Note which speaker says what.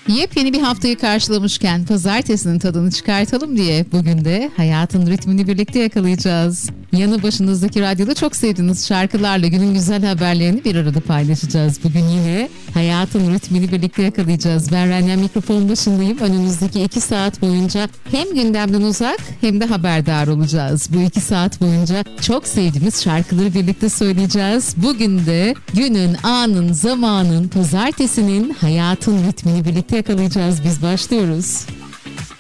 Speaker 1: Yepyeni bir haftayı karşılamışken pazartesinin tadını çıkartalım diye bugün de hayatın ritmini birlikte yakalayacağız. Yanı başınızdaki radyoda çok sevdiğiniz şarkılarla günün güzel haberlerini bir arada paylaşacağız. Bugün yine hayatın ritmini birlikte yakalayacağız. Ben Renya, mikrofon başındayım. Önümüzdeki 2 saat boyunca hem gündemden uzak hem de haberdar olacağız. Bu 2 saat boyunca çok sevdiğimiz şarkıları birlikte söyleyeceğiz. Bugün de günün, anın, zamanın, pazartesinin hayatın ritmini birlikte yakalayacağız. Biz başlıyoruz.